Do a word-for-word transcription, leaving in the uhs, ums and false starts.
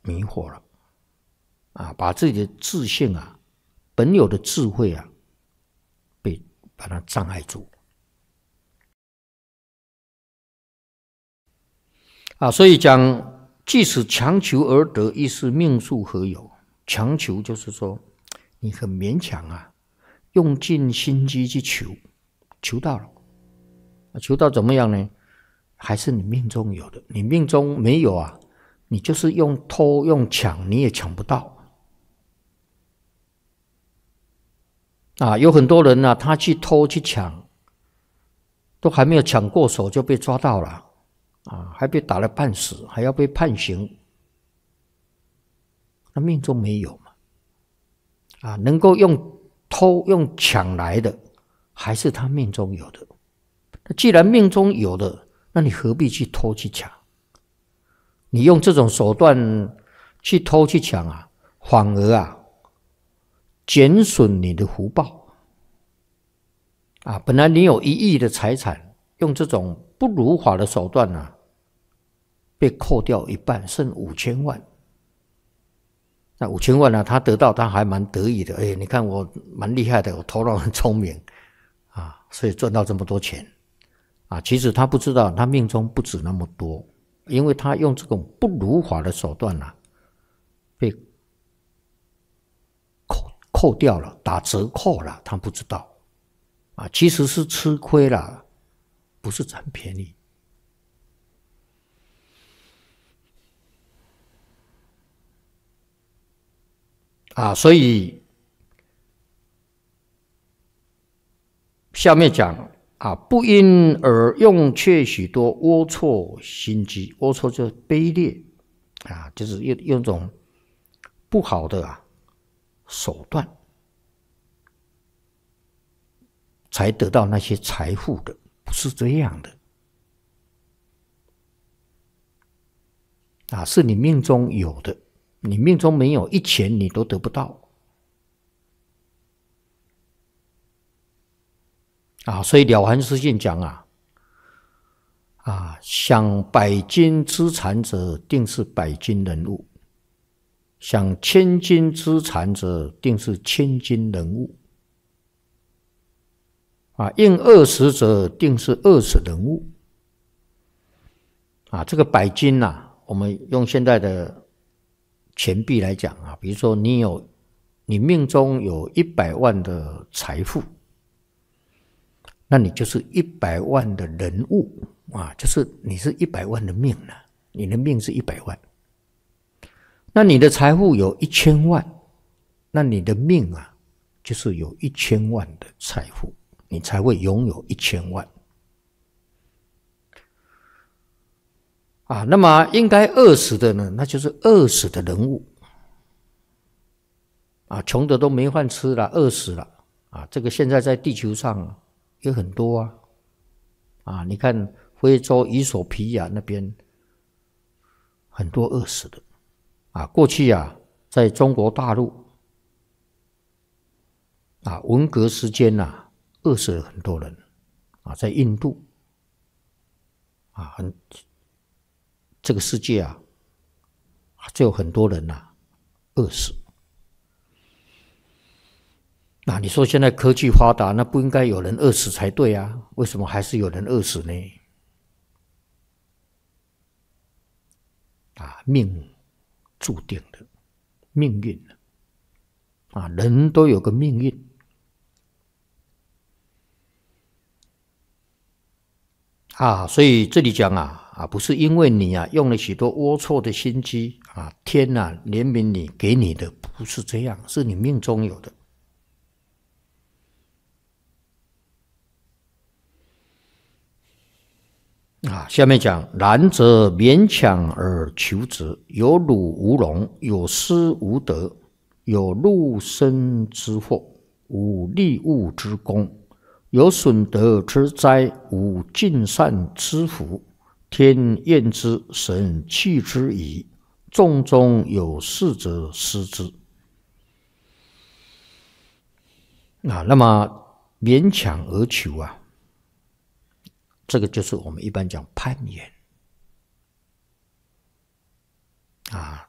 迷惑了，啊，把自己的自信啊、本有的智慧啊，被把它障碍住。啊，所以讲，即使强求而得，亦是命数何有？强求就是说，你很勉强啊，用尽心机去求，求到了，求到怎么样呢？还是你命中有的，你命中没有啊，你就是用偷用抢，你也抢不到。啊，有很多人啊，他去偷去抢，都还没有抢过手就被抓到了，啊，还被打了半死，还要被判刑。那命中没有嘛？啊，能够用偷用抢来的，还是他命中有的。既然命中有的，那你何必去偷去抢？你用这种手段去偷去抢啊，反而啊减损你的福报啊！本来你有一亿的财产，用这种不如法的手段啊，被扣掉一半，剩五千万。那五千万呢、啊，他得到他还蛮得意的，哎，你看我蛮厉害的，我头脑很聪明啊，所以赚到这么多钱啊。其实他不知道，他命中不止那么多，因为他用这种不如法的手段啊，被扣扣掉了，打折扣了，他不知道啊，其实是吃亏了，不是占便宜。啊，所以下面讲啊，不因而用却许多龌龊心机，龌龊就是卑劣啊，就是用用种不好的啊手段，才得到那些财富的，不是这样的啊，是你命中有的。你命中没有一钱，你都得不到啊！所以了凡四训讲啊，啊，享百金资产者，定是百金人物；享千金资产者，定是千金人物；啊，应二十者，定是二十人物。啊，这个百金啊，我们用现在的钱币来讲啊，比如说你有你命中有一百万的财富，那你就是一百万的人物啊，就是你是一百万的命了、啊，你的命是一百万。那你的财富有一千万，那你的命啊，就是有一千万的财富，你才会拥有一千万。啊，那么应该饿死的呢，那就是饿死的人物啊，穷的都没饭吃了，饿死了啊！这个现在在地球上有很多啊，啊，你看非洲伊索比亚那边很多饿死的啊。过去啊，在中国大陆啊，文革时间呐、啊，饿死了很多人啊，在印度啊，很。这个世界啊，就有很多人呐、啊、饿死。那你说现在科技发达，那不应该有人饿死才对啊？为什么还是有人饿死呢？啊，命注定的命运啊，人都有个命运啊，所以这里讲啊。啊，不是因为你啊用了许多龌龊的心机啊，天啊怜悯你给你的，不是这样，是你命中有的。啊，下面讲，然则勉强而求之，有辱无荣，有失无得，有入身之祸，无利物之功，有损德之灾，无尽善之福。天厌之，神弃之矣。众中有事者失之。啊，那么勉强而求啊，这个就是我们一般讲攀岩啊，